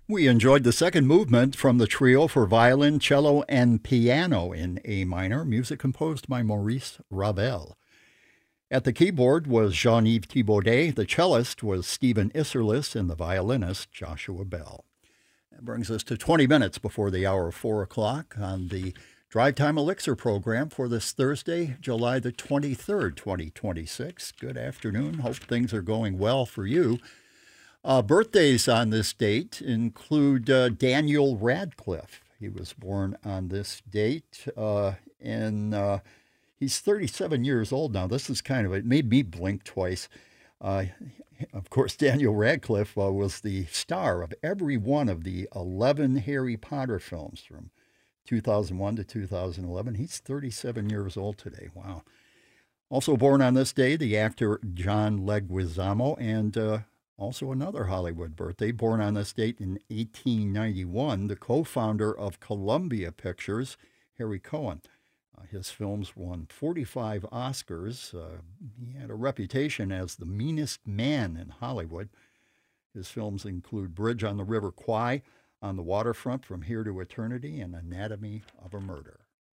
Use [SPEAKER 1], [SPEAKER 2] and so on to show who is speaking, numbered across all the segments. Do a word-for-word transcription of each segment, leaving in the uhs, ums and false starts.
[SPEAKER 1] We enjoyed the second movement from the trio for violin, cello, and piano in A minor, music composed by Maurice Ravel. At the keyboard was Jean-Yves Thibaudet, the cellist was Stephen Isserlis, and the violinist Joshua Bell. That brings us to twenty minutes before the hour of four o'clock on the Drive Time Elixir program for this Thursday, July the twenty-third, twenty twenty-six. Good afternoon. Hope things are going well for you. Uh, birthdays on this date include uh, Daniel Radcliffe. He was born on this date, uh, and uh, he's thirty-seven years old now. This is kind of, it made me blink twice. Uh, of course, Daniel Radcliffe uh, was the star of every one of the eleven Harry Potter films from two thousand one to two thousand eleven. He's thirty-seven years old today. Wow. Also born on this day, the actor John Leguizamo, and uh, also another Hollywood birthday, born on this date in eighteen ninety-one, the co-founder of Columbia Pictures, Harry Cohen. Uh, his films won forty-five Oscars. Uh, he had a reputation as the meanest man in Hollywood. His films include Bridge on the River Kwai, On the Waterfront, From Here to Eternity, and Anatomy of a Murder.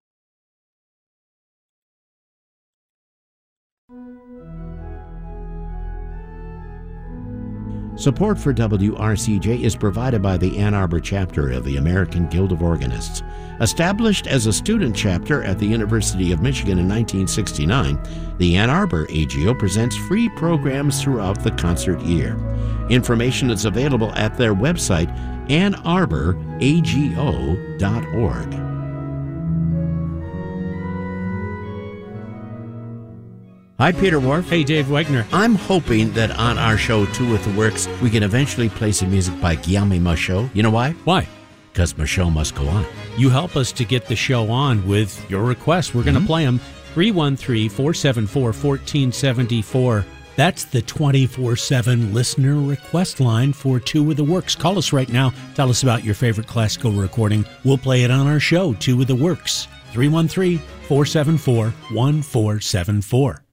[SPEAKER 2] Support for W R C J is provided by the Ann Arbor chapter of the American Guild of Organists. Established as a student chapter at the University of Michigan in nineteen sixty-nine, the Ann Arbor A G O presents free programs throughout the concert year. Information is available at their website, ann arbor a g o dot org. Hi, Peter Wharf.
[SPEAKER 3] Hey, Dave Wegner.
[SPEAKER 2] I'm hoping that on our show, Two with the Works, we can eventually play some music by Guillaume Michaud. You know why?
[SPEAKER 3] Why?
[SPEAKER 2] Because Michaud must go on.
[SPEAKER 3] You help us to get the show on with your requests. We're mm-hmm. going to play them. three one three, four seven four, one four seven four. That's the twenty-four seven listener request line for Two with the Works. Call us right now. Tell us about your favorite classical recording. We'll play it on our show, Two with the Works. three one three, four seven four, one four seven four.